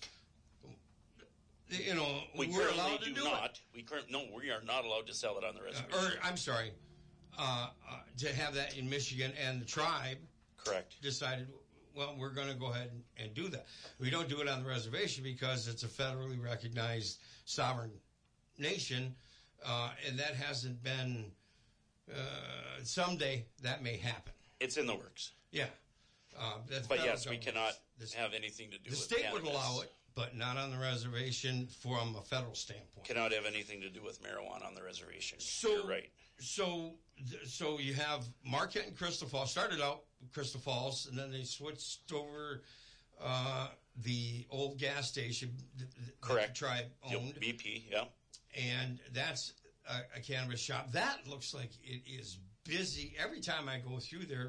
[SPEAKER 1] we're allowed to do it.
[SPEAKER 3] We are not allowed to sell it on the reservation.
[SPEAKER 1] I'm sorry, to have that in Michigan and the tribe.
[SPEAKER 3] Correct.
[SPEAKER 1] decided, well, we're going to go ahead and do that. We don't do it on the reservation because it's a federally recognized sovereign nation, and that hasn't been. Someday that may happen.
[SPEAKER 3] It's in the works.
[SPEAKER 1] Yeah.
[SPEAKER 3] But yes, we cannot have anything to do with
[SPEAKER 1] the state
[SPEAKER 3] cannabis.
[SPEAKER 1] would allow it, but not on the reservation from a federal standpoint.
[SPEAKER 3] Cannot have anything to do with marijuana on the reservation.
[SPEAKER 1] So,
[SPEAKER 3] you're right.
[SPEAKER 1] So you have Marquette and Crystal Falls. Started out with Crystal Falls, and then they switched over the old gas station that
[SPEAKER 3] Correct.
[SPEAKER 1] the tribe owned.
[SPEAKER 3] BP, yeah.
[SPEAKER 1] And that's a cannabis shop. That looks like it is busy. Every time I go through there,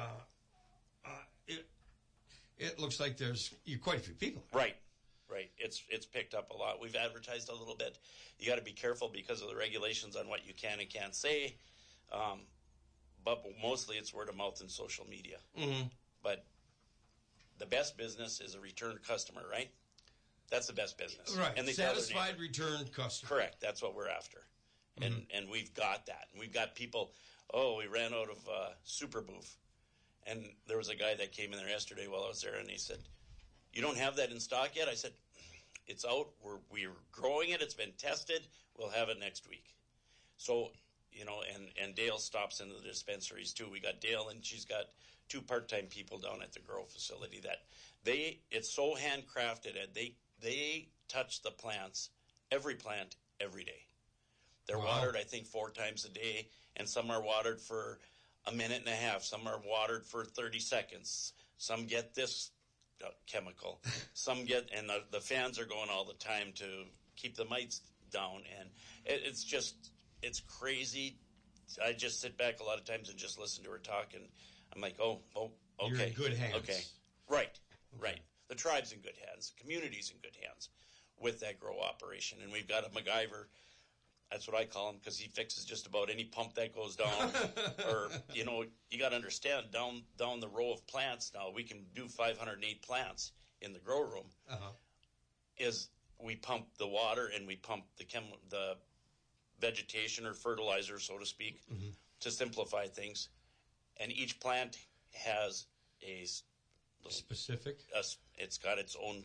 [SPEAKER 1] it looks like there's quite a few people.
[SPEAKER 3] Right. It's picked up a lot. We've advertised a little bit. You got to be careful because of the regulations on what you can and can't say. But mostly it's word of mouth and social media.
[SPEAKER 1] Mm-hmm.
[SPEAKER 3] But the best business is a return customer, right? That's the best business.
[SPEAKER 1] Right.
[SPEAKER 3] And they tell their
[SPEAKER 1] Satisfied
[SPEAKER 3] neighbor.
[SPEAKER 1] return customer.
[SPEAKER 3] Correct. That's what we're after. And we've got that. And we've got people, we ran out of Super Boof. And there was a guy that came in there yesterday while I was there, and he said, "You don't have that in stock yet?" I said, "It's out. We're growing it. It's been tested. We'll have it next week." So, and Dale stops into the dispensaries too. We got Dale, and she's got 2 part-time people down at the grow facility that it's so handcrafted, and they touch the plants, every plant, every day. They're watered, I think, 4 times a day, and some are watered for a minute and a half. Some are watered for 30 seconds. Some get this chemical. Some get, and the fans are going all the time to keep the mites down. And it's crazy. I just sit back a lot of times and just listen to her talk, and I'm like, oh, okay.
[SPEAKER 1] You're in good hands.
[SPEAKER 3] Okay. Right. The tribe's in good hands. The community's in good hands with that grow operation. And we've got a MacGyver. That's what I call him, because he fixes just about any pump that goes down. Or, you got to understand, down the row of plants now, we can do 508 plants in the grow room. Is we pump the water and we pump the vegetation or fertilizer, so to speak, to simplify things. And each plant has a
[SPEAKER 1] specific.
[SPEAKER 3] It's got its own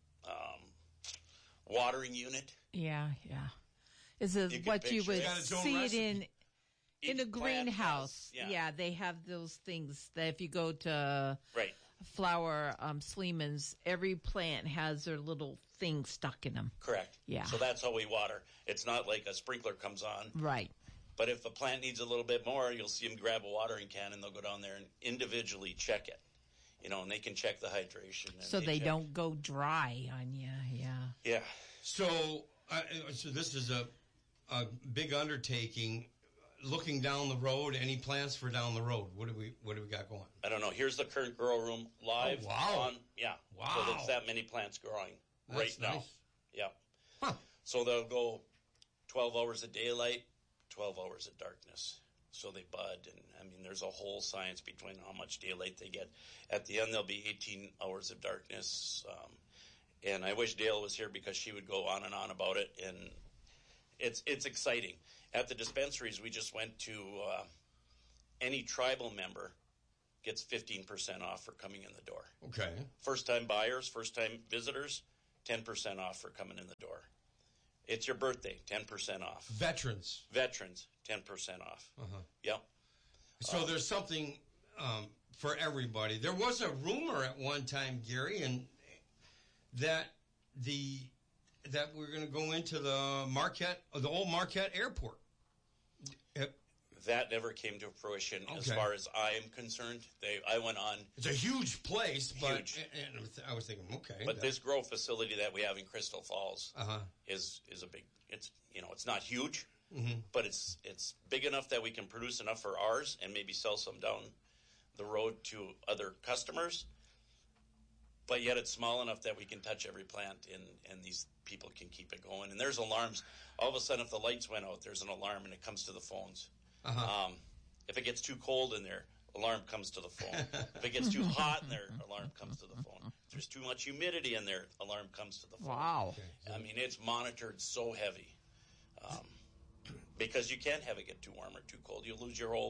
[SPEAKER 3] watering unit.
[SPEAKER 2] Yeah. Is it what you would see it in a greenhouse?
[SPEAKER 3] Has,
[SPEAKER 2] they have those things that if you go to
[SPEAKER 3] right.
[SPEAKER 2] Flower Sleeman's, every plant has their little thing stuck in them.
[SPEAKER 3] Correct.
[SPEAKER 2] Yeah.
[SPEAKER 3] So that's how we water. It's not like a sprinkler comes on.
[SPEAKER 2] Right.
[SPEAKER 3] But if a plant needs a little bit more, you'll see them grab a watering can and they'll go down there and individually check it. And they can check the hydration. And
[SPEAKER 2] so they don't go dry on you. Yeah.
[SPEAKER 3] Yeah.
[SPEAKER 1] So this is a big undertaking. Looking down the road, any plans for down the road? What do we got going?
[SPEAKER 3] I don't know. Here's the current grow room live.
[SPEAKER 1] Oh, wow.
[SPEAKER 3] Wow. So there's that many plants growing right now.
[SPEAKER 1] Nice.
[SPEAKER 3] Yeah.
[SPEAKER 1] Huh.
[SPEAKER 3] So they'll go 12 hours of daylight, 12 hours of darkness. So they bud, and there's a whole science between how much daylight they get. At the end, there'll be 18 hours of darkness. And I wish Dale was here because she would go on and on about it. And it's exciting. At the dispensaries, we just went to any tribal member gets 15% off for coming in the door.
[SPEAKER 1] Okay.
[SPEAKER 3] First-time buyers, first-time visitors, 10% off for coming in the door. It's your birthday, 10% off.
[SPEAKER 1] Veterans,
[SPEAKER 3] 10% off. Yep.
[SPEAKER 1] So there's something for everybody. There was a rumor at one time, Gary, and that we're going to go into the old Marquette Airport.
[SPEAKER 3] That never came to fruition as far as I am concerned. I went on.
[SPEAKER 1] It's a huge place, but
[SPEAKER 3] Huge.
[SPEAKER 1] And I was thinking, okay.
[SPEAKER 3] But this grow facility that we have in Crystal Falls is a big. It's it's not huge, but it's big enough that we can produce enough for ours and maybe sell some down the road to other customers. But yet it's small enough that we can touch every plant and these people can keep it going. And there's alarms. All of a sudden, if the lights went out, there's an alarm and it comes to the phones. If it gets too cold in there, alarm comes to the phone. If it gets too hot in there, alarm comes to the phone. If there's too much humidity in there, alarm comes to the phone.
[SPEAKER 2] Wow.
[SPEAKER 1] Okay.
[SPEAKER 3] It's monitored so heavy because you can't have it get too warm or too cold. You'll lose your whole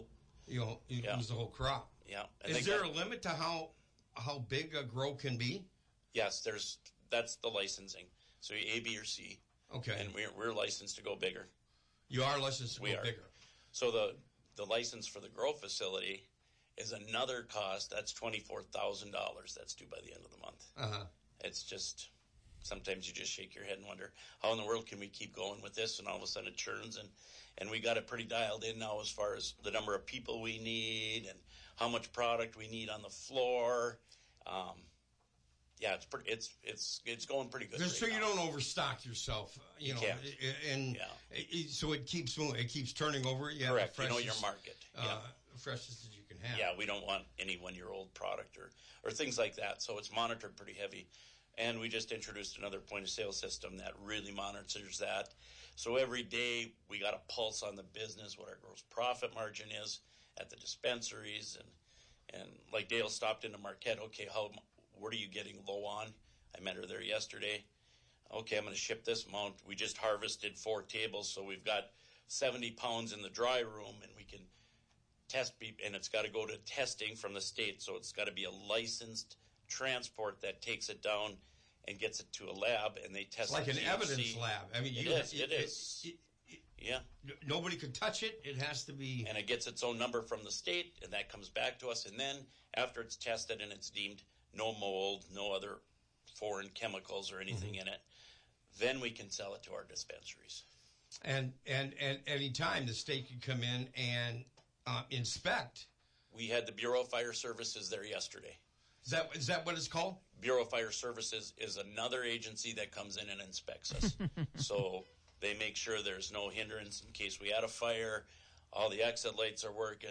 [SPEAKER 1] you lose the whole crop.
[SPEAKER 3] Yeah. And
[SPEAKER 1] is there a limit to how big a grow can be?
[SPEAKER 3] Yes, that's the licensing. So A, B, or C.
[SPEAKER 1] Okay.
[SPEAKER 3] And we're licensed to go bigger.
[SPEAKER 1] You are licensed to go bigger.
[SPEAKER 3] So the license for the grow facility is another cost. That's $24,000. That's due by the end of the month.
[SPEAKER 1] Uh-huh.
[SPEAKER 3] It's just, sometimes you just shake your head and wonder, how in the world can we keep going with this? And all of a sudden it churns, and we got it pretty dialed in now as far as the number of people we need and how much product we need on the floor. Yeah, it's going pretty good.
[SPEAKER 1] So you don't overstock yourself, you know, and so it keeps moving, it keeps turning over. Yeah,
[SPEAKER 3] correct. You know your market.
[SPEAKER 1] Freshest that you can have.
[SPEAKER 3] Yeah, we don't want any 1-year-old product or things like that. So it's monitored pretty heavy, and we just introduced another point of sale system that really monitors that. So every day we got a pulse on the business, what our gross profit margin is at the dispensaries, and like Dale stopped into Marquette. Okay, what are you getting low on? I met her there yesterday. Okay, I'm going to ship this amount. We just harvested 4 tables, so we've got 70 pounds in the dry room, and we can test, and it's got to go to testing from the state, so it's got to be a licensed transport that takes it down and gets it to a lab, and they test
[SPEAKER 1] it. Like an
[SPEAKER 3] THC.
[SPEAKER 1] evidence lab. I mean,
[SPEAKER 3] it is. Yeah.
[SPEAKER 1] Nobody could touch it. It has to be.
[SPEAKER 3] And it gets its own number from the state, and that comes back to us. And then after it's tested and it's deemed no mold, no other foreign chemicals or anything in it, then we can sell it to our dispensaries.
[SPEAKER 1] And any time the state could come in and inspect.
[SPEAKER 3] We had the Bureau of Fire Services there yesterday.
[SPEAKER 1] Is that what it's called?
[SPEAKER 3] Bureau of Fire Services is another agency that comes in and inspects us. So they make sure there's no hindrance in case we had a fire. All the exit lights are working.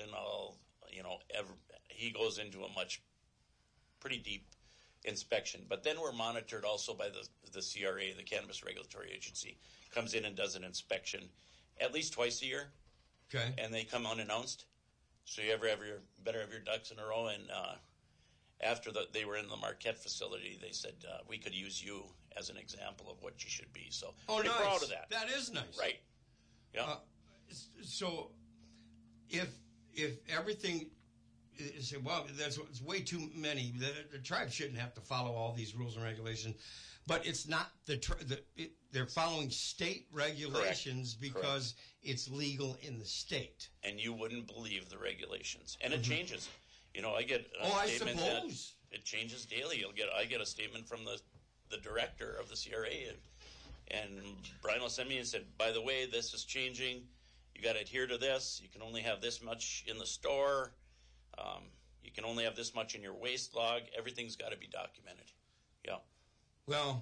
[SPEAKER 3] He goes into a pretty deep inspection. But then we're monitored also by the CRA, the Cannabis Regulatory Agency, comes in and does an inspection at least twice a year.
[SPEAKER 1] Okay.
[SPEAKER 3] And they come unannounced. So you better have your ducks in a row. And after they were in the Marquette facility, they said, we could use you as an example of what you should be. So
[SPEAKER 1] nice.
[SPEAKER 3] Proud of that.
[SPEAKER 1] That is nice.
[SPEAKER 3] Right. Yeah.
[SPEAKER 1] So if everything is, well, it's way too many. The tribe shouldn't have to follow all these rules and regulations. But it's not they're following state regulations. Correct. Because it's legal in the state.
[SPEAKER 3] And you wouldn't believe the regulations. And it changes. I get a statement
[SPEAKER 1] I suppose.
[SPEAKER 3] That it changes daily. I get a statement from the director of the CRA, and Brian will send me and said, by the way, this is changing. You got to adhere to this. You can only have this much in the store. You can only have this much in your waste log. Everything's got to be documented. Yeah.
[SPEAKER 1] Well,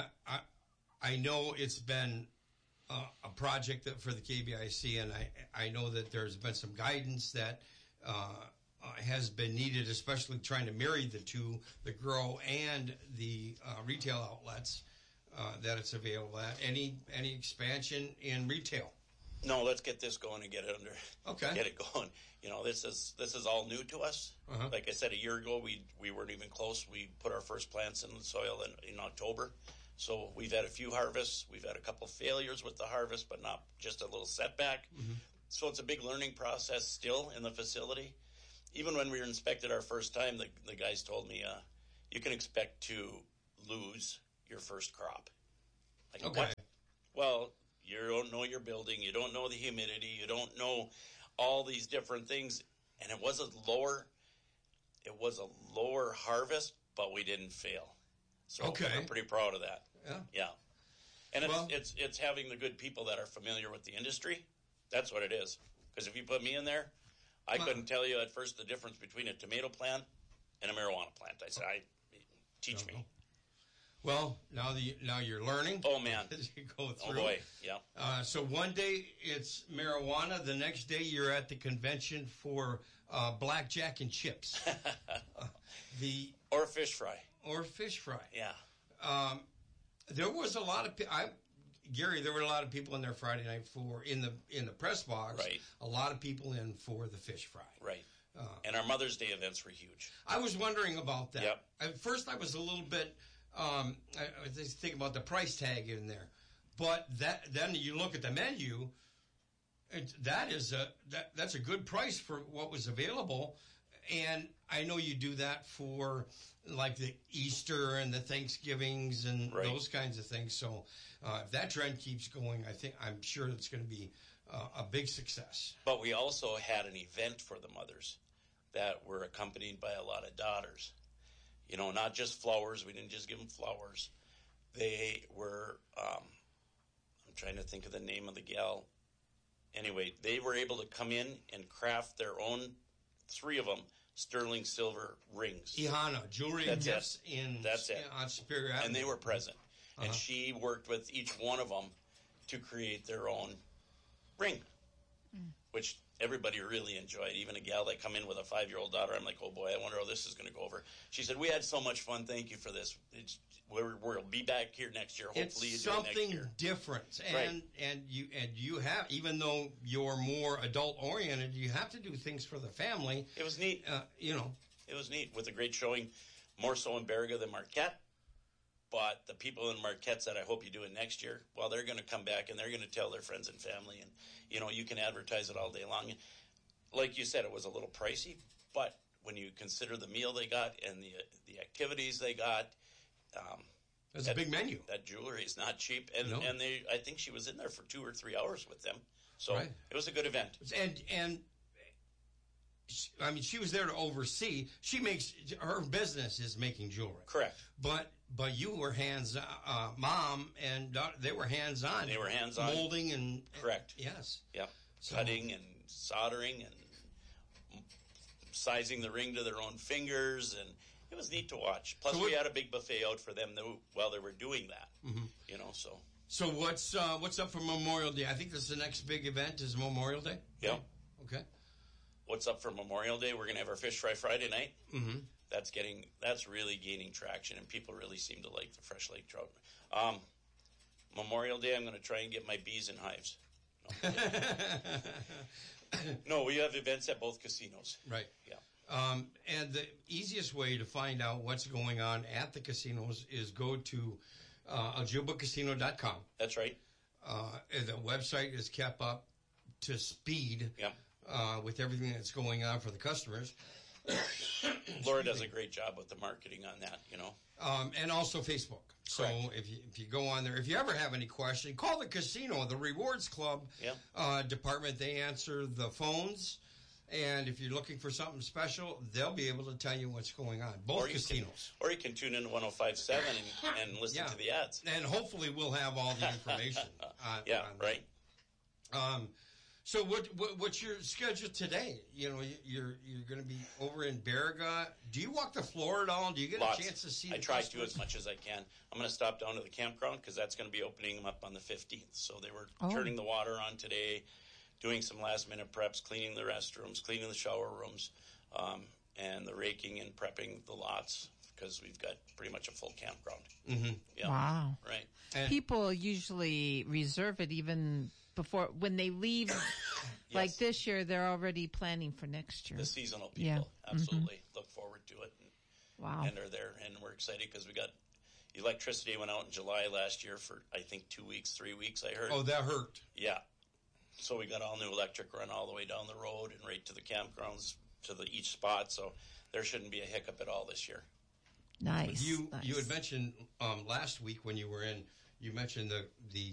[SPEAKER 1] I know it's been a project for the KBIC, and I know that there's been some guidance that has been needed, especially trying to marry the two, the grow and the retail outlets that it's available at. Any expansion in retail?
[SPEAKER 3] No, let's get this going and get it under.
[SPEAKER 1] Okay.
[SPEAKER 3] Get it going. This is all new to us.
[SPEAKER 1] Uh-huh. Like
[SPEAKER 3] I said, a year ago, we weren't even close. We put our first plants in the soil in October. So we've had a few harvests. We've had a couple failures with the harvest, but not just a little setback. Mm-hmm. So it's a big learning process still in the facility. Even when we were inspected our first time, the guys told me, you can expect to lose your first crop. Like,
[SPEAKER 1] okay.
[SPEAKER 3] What? Well, you don't know your building. You don't know the humidity. You don't know all these different things. And it was a lower harvest, but we didn't fail. So
[SPEAKER 1] okay.
[SPEAKER 3] I'm pretty proud of that.
[SPEAKER 1] Yeah.
[SPEAKER 3] And it's having the good people that are familiar with the industry. That's what it is. Because if you put me in there, I couldn't tell you at first the difference between a tomato plant and a marijuana plant. I said, teach me.
[SPEAKER 1] Well, now you're learning.
[SPEAKER 3] Oh, man.
[SPEAKER 1] As you go through.
[SPEAKER 3] Oh, boy, yeah.
[SPEAKER 1] So one day it's marijuana. The next day you're at the convention for blackjack and chips.
[SPEAKER 3] Or fish fry.
[SPEAKER 1] Yeah. There was a lot of Gary, there were a lot of people in there Friday night in the press box.
[SPEAKER 3] Right.
[SPEAKER 1] A lot of people in for the fish fry.
[SPEAKER 3] Right. And our Mother's Day events were huge.
[SPEAKER 1] I was wondering about that.
[SPEAKER 3] Yep.
[SPEAKER 1] At first, I was a little bit. I was thinking about the price tag in there, but then you look at the menu. That's a good price for what was available, and I know you do that for like the Easter and the Thanksgivings and those kinds of things. So if that trend keeps going, I'm sure it's going to be a big success.
[SPEAKER 3] But we also had an event for the mothers that were accompanied by a lot of daughters. You know, not just flowers. We didn't just give them flowers. They were, I'm trying to think of the name of the gal. Anyway, they were able to come in and craft their own, 3 of them, sterling silver rings.
[SPEAKER 1] Ihana, jewelry and gifts on Superior Avenue.
[SPEAKER 3] And they were present. And she worked with each one of them to create their own ring, which everybody really enjoyed. Even a gal that come in with a 5-year-old daughter, I'm like, oh boy, I wonder how this is going to go over. She said, we had so much fun. Thank you for this. We'll be back here next year. Hopefully,
[SPEAKER 1] it's
[SPEAKER 3] you do it next year.
[SPEAKER 1] something different, and you have, even though you're more adult oriented, you have to do things for the family.
[SPEAKER 3] It was neat. It was neat with a great showing, more so in Baraga than Marquette. But the people in Marquette said, I hope you do it next year. Well, they're going to come back and they're going to tell their friends and family, and you can advertise it all day long. Like you said, it was a little pricey, but when you consider the meal they got and the activities they got.
[SPEAKER 1] That's a big menu.
[SPEAKER 3] That jewelry is not cheap, and I think she was in there for 2 or 3 hours with them, so it was a good event.
[SPEAKER 1] And she was there to oversee. Her business is making jewelry,
[SPEAKER 3] correct?
[SPEAKER 1] But you were mom and daughter, they were hands on.
[SPEAKER 3] They were hands on
[SPEAKER 1] molding and
[SPEAKER 3] correct.
[SPEAKER 1] Yes,
[SPEAKER 3] yep. Cutting and soldering and sizing the ring to their own fingers and. It was neat to watch. Plus, we had a big buffet out for them while they were doing that. So.
[SPEAKER 1] So what's up for Memorial Day? I think this is the next big event is Memorial Day.
[SPEAKER 3] Yeah.
[SPEAKER 1] Okay.
[SPEAKER 3] What's up for Memorial Day? We're going to have our Fish Fry Friday night. Mm-hmm. That's really gaining traction, and people really seem to like the fresh lake trout. Memorial Day, I'm going to try and get my bees in hives. No, we have events at both casinos.
[SPEAKER 1] Right.
[SPEAKER 3] Yeah.
[SPEAKER 1] And the easiest way to find out what's going on at the casinos is go to aljubacasino.com.
[SPEAKER 3] That's right.
[SPEAKER 1] The website is kept up to speed with everything that's going on for the customers.
[SPEAKER 3] Laura does a great job with the marketing on that,
[SPEAKER 1] And also Facebook. So if you go on there, if you ever have any question, call the casino, the Rewards Club department. They answer the phones. And if you're looking for something special, they'll be able to tell you what's going on. Both casinos.
[SPEAKER 3] Or you can tune in to 105.7 and listen to the ads.
[SPEAKER 1] And hopefully we'll have all the information. On
[SPEAKER 3] right.
[SPEAKER 1] So what's your schedule today? You're going to be over in Baraga. Do you walk the floor at all? Do you get a chance to see the
[SPEAKER 3] try to as much as I can. I'm going to stop down to the campground because that's going to be opening them up on the 15th. So they were turning the water on today, doing some last-minute preps, cleaning the restrooms, cleaning the shower rooms, and the raking and prepping the lots because we've got pretty much a full campground.
[SPEAKER 1] Mm-hmm.
[SPEAKER 3] Yeah.
[SPEAKER 2] Wow.
[SPEAKER 3] Right.
[SPEAKER 2] And people usually reserve it even before when they leave. Like this year, they're already planning for next year.
[SPEAKER 3] The seasonal people absolutely look forward to it. And are there, and we're excited because we got electricity went out in July last year for I think 2 weeks, 3 weeks. I heard.
[SPEAKER 1] Oh, that hurt.
[SPEAKER 3] Yeah. So we got all new electric run all the way down the road and right to the campgrounds to each spot. So there shouldn't be a hiccup at all this year.
[SPEAKER 2] Nice.
[SPEAKER 1] You had mentioned last week when you were in. You mentioned the